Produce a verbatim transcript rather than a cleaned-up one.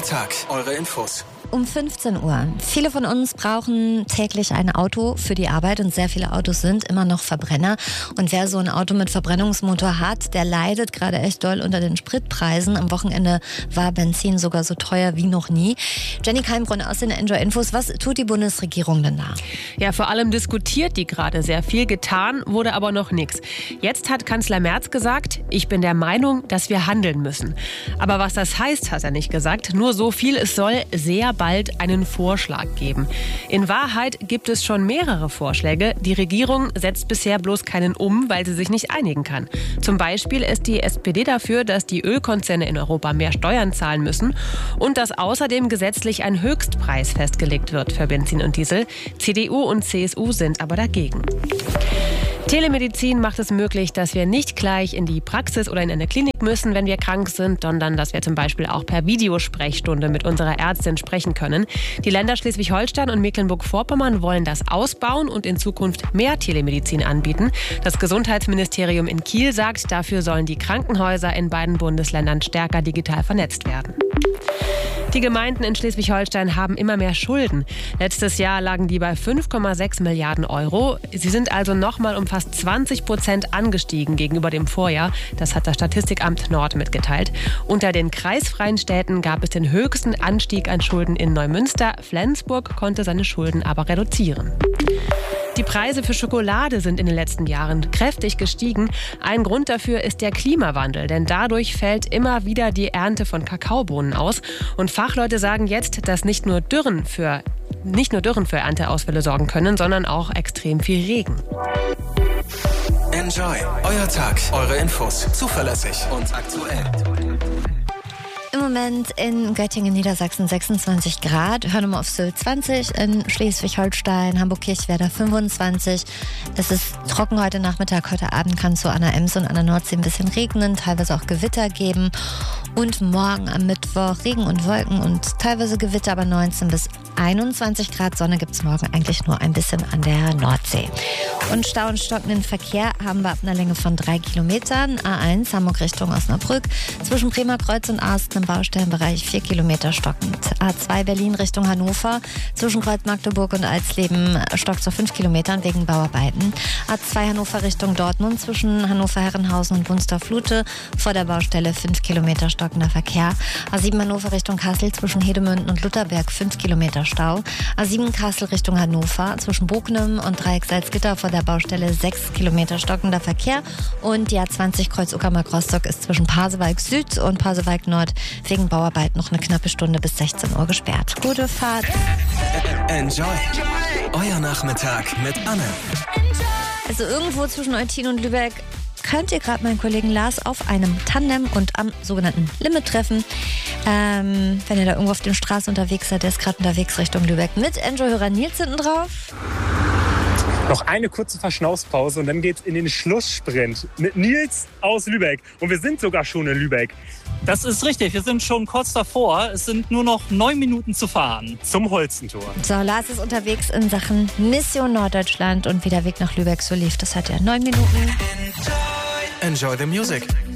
Euer Tag, eure Infos. Um fünfzehn Uhr. Viele von uns brauchen täglich ein Auto für die Arbeit und sehr viele Autos sind immer noch Verbrenner. Und wer so ein Auto mit Verbrennungsmotor hat, der leidet gerade echt doll unter den Spritpreisen. Am Wochenende war Benzin sogar so teuer wie noch nie. Jenny Keimbrunn aus den Enjoy Infos. Was tut die Bundesregierung denn da? Ja, vor allem diskutiert die gerade sehr viel. Getan wurde aber noch nichts. Jetzt hat Kanzler Merz gesagt, ich bin der Meinung, dass wir handeln müssen. Aber was das heißt, hat er nicht gesagt. Nur so viel, es soll sehr bald einen Vorschlag geben. In Wahrheit gibt es schon mehrere Vorschläge. Die Regierung setzt bisher bloß keinen um, weil sie sich nicht einigen kann. Zum Beispiel ist die S P D dafür, dass die Ölkonzerne in Europa mehr Steuern zahlen müssen und dass außerdem gesetzlich ein Höchstpreis festgelegt wird für Benzin und Diesel. C D U und C S U sind aber dagegen. Telemedizin macht es möglich, dass wir nicht gleich in die Praxis oder in eine Klinik müssen, wenn wir krank sind, sondern dass wir zum Beispiel auch per Videosprechstunde mit unserer Ärztin sprechen können. Die Länder Schleswig-Holstein und Mecklenburg-Vorpommern wollen das ausbauen und in Zukunft mehr Telemedizin anbieten. Das Gesundheitsministerium in Kiel sagt, dafür sollen die Krankenhäuser in beiden Bundesländern stärker digital vernetzt werden. Die Gemeinden in Schleswig-Holstein haben immer mehr Schulden. Letztes Jahr lagen die bei fünf Komma sechs Milliarden Euro. Sie sind also nochmal um fast zwanzig Prozent angestiegen gegenüber dem Vorjahr. Das hat das Statistikamt Nord mitgeteilt. Unter den kreisfreien Städten gab es den höchsten Anstieg an Schulden in Neumünster. Flensburg konnte seine Schulden aber reduzieren. Die Preise für Schokolade sind in den letzten Jahren kräftig gestiegen. Ein Grund dafür ist der Klimawandel, denn dadurch fällt immer wieder die Ernte von Kakaobohnen aus. Und Fachleute sagen jetzt, dass nicht nur Dürren für, nicht nur Dürren für Ernteausfälle sorgen können, sondern auch extrem viel Regen. Enjoy, euer Tag, eure Infos, zuverlässig und aktuell. Im Moment in Göttingen, Niedersachsen sechsundzwanzig Grad, Hörnum auf Sylt zwanzig, in Schleswig-Holstein, Hamburg-Kirchwerder fünfundzwanzig. Es ist trocken heute Nachmittag, heute Abend kann es so an der Ems und an der Nordsee ein bisschen regnen, teilweise auch Gewitter geben. Und morgen am Mittwoch Regen und Wolken und teilweise Gewitter, aber neunzehn bis einundzwanzig Grad. Sonne gibt es morgen eigentlich nur ein bisschen an der Nordsee. Und Stau und stockenden Verkehr haben wir ab einer Länge von drei Kilometern. A eins Hamburg Richtung Osnabrück, zwischen Bremerkreuz und Asten im Baustellenbereich vier Kilometer stockend. A zwei Berlin Richtung Hannover, zwischen Kreuz Magdeburg und Alsleben stockt zu fünf Kilometern wegen Bauarbeiten. A zwei Hannover Richtung Dortmund, zwischen Hannover Herrenhausen und Wunstorf-Lute vor der Baustelle fünf Kilometer stockender Verkehr. A sieben Hannover Richtung Kassel, zwischen Hedemünden und Lutherberg fünf Kilometer Stau. A sieben Kassel Richtung Hannover, zwischen Bognem und Dreieck Salzgitter vor der Baustelle sechs Kilometer stockender Verkehr. Und die A zwanzig Kreuz Uckermark-Rostock ist zwischen Pasewalk Süd und Pasewalk Nord wegen Bauarbeit noch eine knappe Stunde bis sechzehn Uhr gesperrt. Gute Fahrt. Enjoy, euer Nachmittag mit Anne. Also irgendwo zwischen Eutin und Lübeck könnt ihr gerade meinen Kollegen Lars auf einem Tandem und am sogenannten Limit treffen. Ähm, wenn ihr da irgendwo auf der Straße unterwegs seid, der ist gerade unterwegs Richtung Lübeck mit Enjoy-Hörer Nils hinten drauf. Noch eine kurze Verschnaufspause und dann geht's in den Schlusssprint mit Nils aus Lübeck. Und wir sind sogar schon in Lübeck. Das ist richtig, wir sind schon kurz davor. Es sind nur noch neun Minuten zu fahren. Zum Holstentor. So, Lars ist unterwegs in Sachen Mission Norddeutschland und wie der Weg nach Lübeck so lief. Das hat er neun Minuten. Enjoy the music.